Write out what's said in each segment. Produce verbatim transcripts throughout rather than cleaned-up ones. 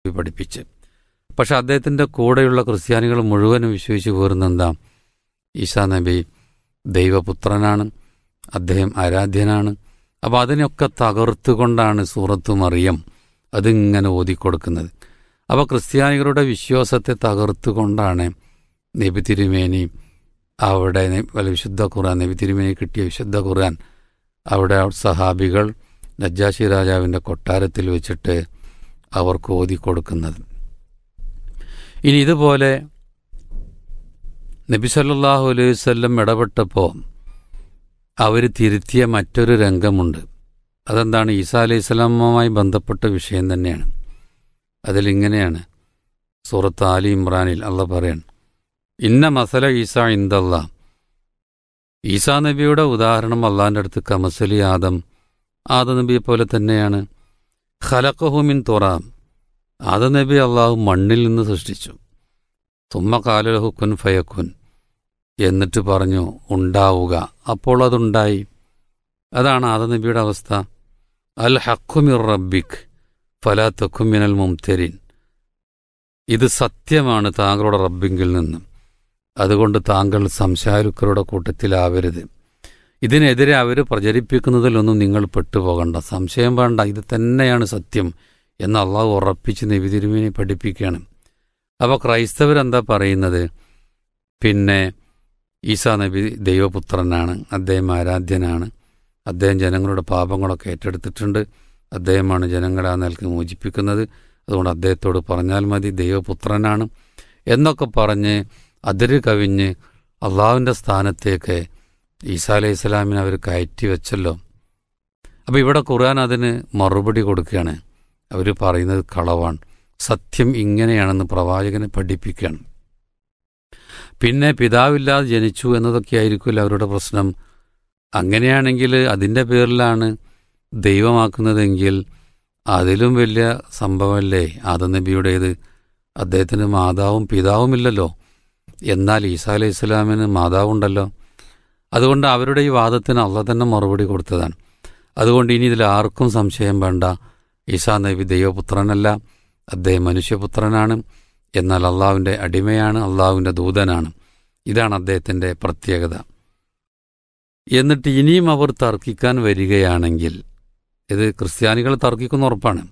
പഠിപ്പിച്ച്. പക്ഷെ അദ്ദേഹത്തിൻ്റെ കൂടെയുള്ള ക്രിസ്ത്യാനികൾ മുഴുവനും വിശ്വസിച്ച് പോരുന്നെന്താ, ഈസാ നബി ദൈവപുത്രനാണ്, അദ്ദേഹം ആരാധ്യനാണ്. അപ്പോൾ അതിനൊക്കെ തകർത്തുകൊണ്ടാണ് സൂറത്തു മറിയം അതിങ്ങനെ ഓതിക്കൊടുക്കുന്നത്. അപ്പോൾ ക്രിസ്ത്യാനികളുടെ വിശ്വാസത്തെ തകർത്തുകൊണ്ടാണ് നബി തിരുമേനി അവിടെ വിശുദ്ധ ഖുർആൻ, നബി തിരുമേനി കിട്ടിയ വിശുദ്ധ ഖുർആൻ അവിടെ സഹാബികൾ നജ്ജാശി രാജാവിൻ്റെ കൊട്ടാരത്തിൽ വെച്ചിട്ട് അവർക്ക് ഓതിക്കൊടുക്കുന്നത്. ഇനി ഇതുപോലെ നബി സല്ലല്ലാഹു അലൈഹി വസല്ലം ഇടപെട്ടപ്പോൾ അവർ തിരുത്തിയ മറ്റൊരു രംഗമുണ്ട്. അതെന്താണ്? ഈസാ അലൈഹി സ്വലാമുമായി ബന്ധപ്പെട്ട വിഷയം തന്നെയാണ്. അതിലിങ്ങനെയാണ് സൂറത്ത് ആലി ഇമ്രാനിൽ അള്ളാഹ് പറയാണ്, ഇന്ന മസല ഈസാ ഇൻദല്ലാഹ്, ഈസാ നബിയുടെ ഉദാഹരണം അള്ളാഹിൻ്റെ അടുത്ത് കമസലി ആദം, ആദം നബിയെ പോലെ തന്നെയാണ്. ഖലഖഹു മിൻ തുറാബ്, ആദം നബി അള്ളാഹു മണ്ണിൽ നിന്ന് സൃഷ്ടിച്ചു. തുമ്മ ഖാല ലഹു കുൻ ഫയക്കുൻ, എന്നിട്ട് പറഞ്ഞു ഉണ്ടാവുക, അപ്പോൾ അതുണ്ടായി. അതാണ് ആദം നബിയുടെ അവസ്ഥ. അൽ ഹഖ്ഖു മിർ റബ്ബിക് ഫലാ തകുൻ മിനൽ മുംതരിൻ, ഇത് സത്യമാണ് താങ്കളുടെ റബ്ബിങ്കിൽ നിന്നും, അതുകൊണ്ട് താങ്കൾ സംശയാലുക്കളുടെ കൂട്ടത്തിലാവരുത്. ഇതിനെതിരെ അവർ പ്രചരിപ്പിക്കുന്നതിലൊന്നും നിങ്ങൾ പെട്ടുപോകണ്ട, സംശയം വേണ്ട, ഇത് തന്നെയാണ് സത്യം എന്ന് അള്ളാഹു ഉറപ്പിച്ച് നബി തിരുമേനി പഠിപ്പിക്കുകയാണ്. അപ്പോൾ ക്രൈസ്തവരെന്താ പറയുന്നത്? പിന്നെ ഈസാ നബി ദൈവപുത്രനാണ്, അദ്ദേഹം ആരാധ്യനാണ്, അദ്ദേഹം ജനങ്ങളുടെ പാപങ്ങളൊക്കെ ഏറ്റെടുത്തിട്ടുണ്ട്, അദ്ദേഹമാണ് ജനങ്ങളെ ആ നിലക്ക് മോചിപ്പിക്കുന്നത്, അതുകൊണ്ട് അദ്ദേഹത്തോട് പറഞ്ഞാൽ മതി, ദൈവപുത്രനാണ് എന്നൊക്കെ പറഞ്ഞ് അതിര് കവിഞ്ഞ് അള്ളാഹുവിൻ്റെ സ്ഥാനത്തേക്ക് ഈസാ അലൈഹി സ്വലാമിനെ അവർ കയറ്റി വെച്ചല്ലോ. അപ്പോൾ ഇവിടെ ഖുർആൻ അതിന് മറുപടി കൊടുക്കുകയാണ്. അവർ പറയുന്നത് കളവാണ്, സത്യം ഇങ്ങനെയാണെന്ന് പ്രവാചകനെ പഠിപ്പിക്കുകയാണ്. പിന്നെ പിതാവില്ലാതെ ജനിച്ചു എന്നതൊക്കെ ആയിരിക്കുമല്ലോ അവരുടെ പ്രശ്നം. അങ്ങനെയാണെങ്കിൽ അതിൻ്റെ പേരിലാണ് ദൈവമാക്കുന്നതെങ്കിൽ അതിലും വലിയ സംഭവമല്ലേ ആദം നബിയുടേത്. അദ്ദേഹത്തിന് മാതാവും പിതാവുമില്ലല്ലോ, എന്നാൽ ഈസാ അലൈഹി സ്വലാമിന് മാതാവുണ്ടല്ലോ. അതുകൊണ്ട് അവരുടെ ഈ വാദത്തിന് അള്ളാഹ് തന്നെ മറുപടി കൊടുത്തതാണ്. അതുകൊണ്ട് ഇനി ഇതിൽ ആർക്കും സംശയം വേണ്ട, ഈസാ നബി ദൈവപുത്രനല്ല, അദ്ദേഹം മനുഷ്യപുത്രനാണ്, എന്നാൽ അള്ളാഹുവിൻ്റെ അടിമയാണ്, അള്ളാഹുവിൻ്റെ ദൂതനാണ്. ഇതാണ് അദ്ദേഹത്തിൻ്റെ പ്രത്യേകത. എന്നിട്ട് ഇനിയും അവർ തർക്കിക്കാൻ വരികയാണെങ്കിൽ, ഇത് ക്രിസ്ത്യാനികൾ തർക്കിക്കുന്ന ഉറപ്പാണ്,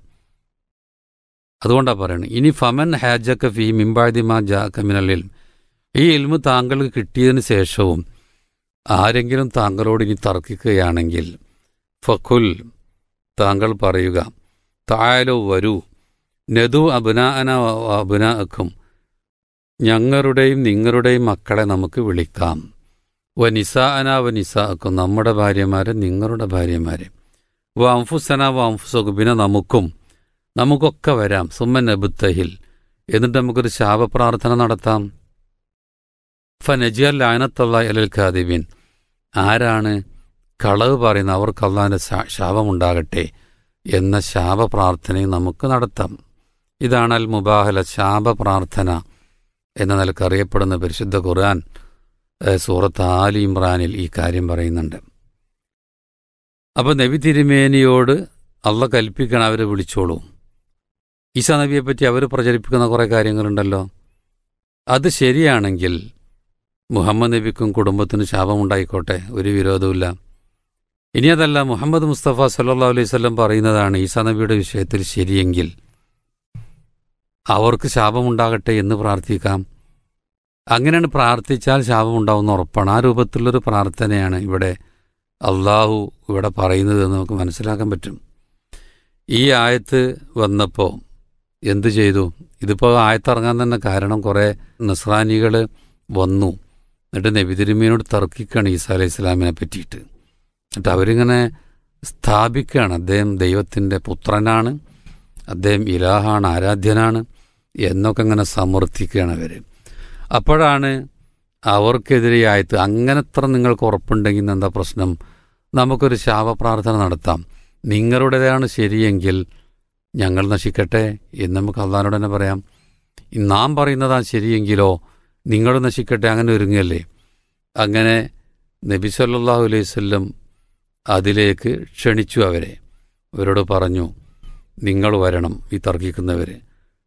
അതുകൊണ്ടാണ് പറയുന്നത്, ഇനി ഫമൻ ഹാജക്ക ഫി മിംബാദി മാ ജാഅക മിനൽ ഇൽം, ഈ ഇൽമ് താങ്കൾക്ക് കിട്ടിയതിന് ശേഷവും ആരെങ്കിലും താങ്കളോട് ഇനി തർക്കിക്കുകയാണെങ്കിൽ ഫഖുൽ, താങ്കൾ പറയുക, തആലൂ വരൂ, നദു അബ്നാഅന അബ്നാഅക്കും, ഞങ്ങളുടെയും നിങ്ങളുടെയും മക്കളെ നമുക്ക് വിളിക്കാം, വ നിസാഅന വ നിസാഅക്കും, നമ്മുടെ ഭാര്യമാരെ നിങ്ങളുടെ ഭാര്യമാരെ, വ അൻഫുസന വ അൻഫുസക്കും, പിന്നെ നമുക്കും നമുക്കൊക്കെ വരാം, സുമ്മ നബ്തഹിൽ, എന്നിട്ട് നമുക്കൊരു ശാപപ്രാർത്ഥന നടത്താം. ഫനജിയൽ ലഅനത്തുല്ലാഹി അലൽ കാദിബീൻ, ആരാണ് കളവ് പറയുന്നത് അവർക്ക് അല്ലാഹുവിൻ്റെ ശാപമുണ്ടാകട്ടെ എന്ന ശാപപ്രാർത്ഥനയും നമുക്ക് നടത്താം. ഇതാണ് അൽ മുബാഹല, ശാപപ്രാർത്ഥന എന്ന നിലക്ക് അറിയപ്പെടുന്ന പരിശുദ്ധ ഖുർആൻ സൂറത്ത് ആലി ഇമ്രാനിൽ ഈ കാര്യം പറയുന്നുണ്ട്. അപ്പോൾ നബി തിരുമേനിയോട് അള്ളാഹ് കൽപ്പിക്കണം, അവരെ വിളിച്ചോളൂ. ഈസാ നബിയെപ്പറ്റി അവർ പ്രചരിപ്പിക്കുന്ന കുറേ കാര്യങ്ങളുണ്ടല്ലോ, അത് ശരിയാണെങ്കിൽ മുഹമ്മദ് നബിക്കും കുടുംബത്തിനും ശാപമുണ്ടായിക്കോട്ടെ, ഒരു വിരോധമില്ല. ഇനി അതല്ല, മുഹമ്മദ് മുസ്തഫ സല്ലല്ലാഹു അലൈഹി വസല്ലം പറയുന്നതാണ് ഈസാ നബിയുടെ വിഷയത്തിൽ ശരിയെങ്കിൽ അവർക്ക് ശാപമുണ്ടാകട്ടെ എന്ന് പ്രാർത്ഥിക്കാം. അങ്ങനെയാണ് പ്രാർത്ഥിച്ചാൽ ശാപമുണ്ടാവുന്ന ഉറപ്പാണ്. ആ രൂപത്തിലുള്ളൊരു പ്രാർത്ഥനയാണ് ഇവിടെ അള്ളാഹു ഇവിടെ പറയുന്നത് എന്ന് നമുക്ക് മനസ്സിലാക്കാൻ പറ്റും. ഈ ആയത്ത് വന്നപ്പോൾ എന്തു ചെയ്തു? ഇതിപ്പോൾ ആയത്തിറങ്ങാൻ തന്നെ കാരണം കുറേ നസ്രാനികൾ വന്നു, എന്നിട്ട് നബി തിരുമേനിയോട് തർക്കിക്കുകയാണ് ഈസാ അലൈഹി സ്വലാമിനെ പറ്റിയിട്ട്. എന്നിട്ട് അവരിങ്ങനെ സ്ഥാപിക്കുകയാണ്, അദ്ദേഹം ദൈവത്തിൻ്റെ പുത്രനാണ്, അദ്ദേഹം ഇലാഹാണ്, ആരാധ്യനാണ് എന്നൊക്കെ ഇങ്ങനെ സമർത്ഥിക്കുകയാണ് അവർ. അപ്പോഴാണ് അവർക്കെതിരെ ആയത്ത്, അങ്ങനെത്ര നിങ്ങൾക്ക് ഉറപ്പുണ്ടെങ്കിൽ എന്താ പ്രശ്നം, നമുക്കൊരു ശാപപ്രാർത്ഥന നടത്താം, നിങ്ങളുടേതാണ് ശരിയെങ്കിൽ ഞങ്ങൾ നശിക്കട്ടെ എന്ന് നമുക്ക് അള്ളാഹിനോട് തന്നെ പറയാം. നാം പറയുന്നതാണ് ശരിയെങ്കിലോ നിങ്ങൾ നശിക്കട്ടെ, അങ്ങനെ ഒരുങ്ങല്ലേ. അങ്ങനെ നബി സല്ലല്ലാഹു അലൈഹി വസല്ലം അതിലേക്ക് ക്ഷണിച്ചു അവരെ. അവരോട് പറഞ്ഞു, നിങ്ങൾ വരണം, ഈ തർക്കിക്കുന്നവർ